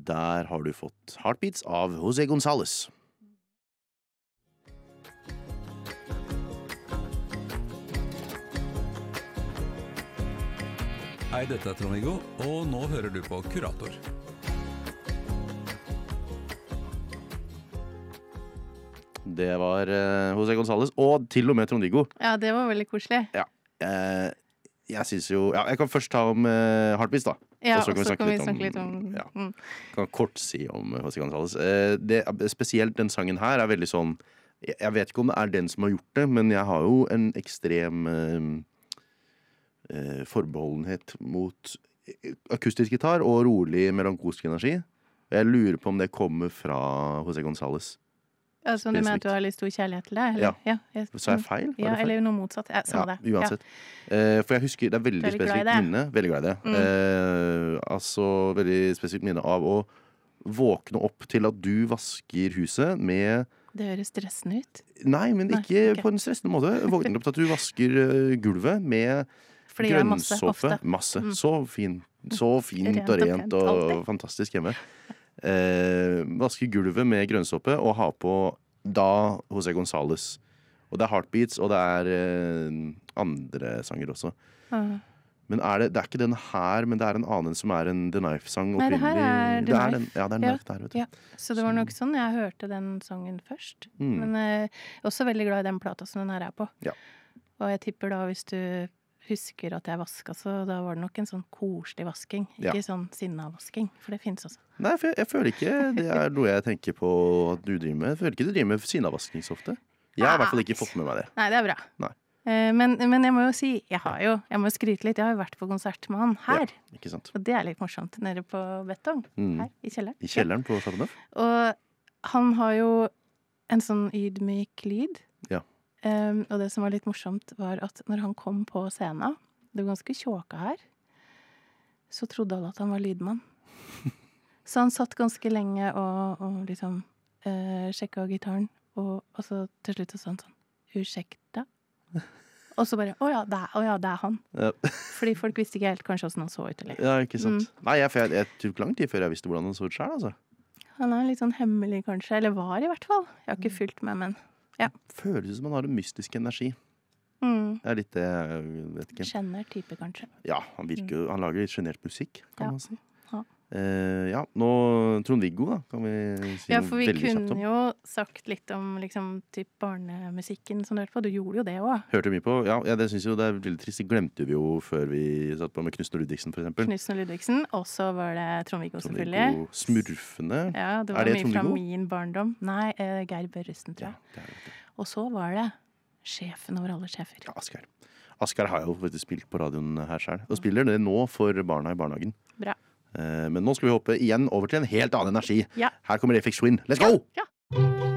Der har du fått Heartbeats av José González. Hei, dette Trond-Viggo, og nå hører du på Kurator. Det var José González, og til og med Trond-Viggo. Ja, det var veldig koselig. Ja, jeg synes jo... Ja, jeg kan først ta om Heartbeats da. Ja, og så kan vi snakke litt om... Ja, kan kort si om José González. Spesielt den sangen her veldig sånn... Jeg vet ikke om det den som har gjort det, men jeg har jo en ekstrem forbeholdenhet mot akustisk gitar og rolig melankolsk energi. Jeg lurer på om det kommer fra José González. Altså, du mener at du har litt stor kjærlighet til det? Eller? Ja. Så feil? Ja, eller noe motsatt. Ja, samme det. Uansett. For jeg husker, det veldig spesifikt minne. Veldig glad i det. Altså, veldig spesifikt minne av å våkne opp til at du vasker huset med... Det høres stressende ut. Nei, men ikke på en stressende måte. Våkne opp til at du vasker gulvet med grønnsåpe. Masse. Så fint og rent og fantastisk hjemme. Vaske gulvet med grønnsåpe og ha på da José González. Og det Heartbeats, og det andre sanger også. Men det ikke den her, men det en annen som en The Knife-sang. Nei, det her The Knife. Ja, det Knife der, vet du. Ja. Så det var nok sånn jeg hørte den sangen først. Men jeg også veldig glad i den plata som den her på. Ja. Og jeg tipper da, hvis du husker at jeg vasket, så da var det nok en sånn koselig vasking. Ikke sånn sinna-vasking, for det finnes også. Nei, for jeg føler ikke det noe jeg tenker på at du driver med. Jeg føler ikke du driver med sinna-vasking så ofte. Jeg har I hvert fall ikke fått med meg det. Nei, det bra. Nei. Men jeg må jo si, jeg må skryte litt, jeg har jo vært på konsert med han her. Ja, ikke sant. Og det litt morsomt, nede på Betong, her i kjelleren. I kjelleren på Chateauneuf. Og han har jo en sånn ydmyk lyd. Ja. Og det som var litt morsomt var at når han kom på scenen, det var ganske tjåka her, så trodde alle at han var lydmann. Så han satt ganske lenge og liksom sjekket gitaren, og så til slutt så sånn, ursäkta. Og så bare, åja, det han. Ja. Fordi folk visste ikke helt kanskje hvordan han så ut, eller? Ja, ikke sant. Nei, jeg tok lang tid før jeg visste hvordan han så ut selv, altså. Han litt sånn hemmelig kanskje, eller var I hvert fall. Jeg har ikke fulgt med, men ja. Føles som han har en mystisk energi. Det litt det, jeg vet ikke. Kjenner type, kanskje. Ja, han virker han lager litt genert musikk, kan man si. Ja. Nå Trond-Viggo da, kan vi si ja, for vi veldig kjapt om. kunne jo sagt litt om liksom, typ barnemusikken som du hørte på. Du gjorde jo det også. Hørte mye på, ja det synes jo det veldig trist. Det glemte vi jo før vi satt på med Knutsen og Ludvigsen, for eksempel. Knutsen og Ludvigsen, og så var det Trond-Viggo selvfølgelig. Smurfene. Ja, det var mye fra min barndom. Nei, Geir Børresen, tror jeg. Ja, det. Og så var det sjefen over alle sjefer. Ja, Asgeir har jo faktisk spilt på radioen her selv, og spiller det nå for barna I barnehagen. Bra. Men nå skal vi hoppe igjen over til en helt annen energi. Ja. Her kommer Aphex Twin. Let's go! Ja.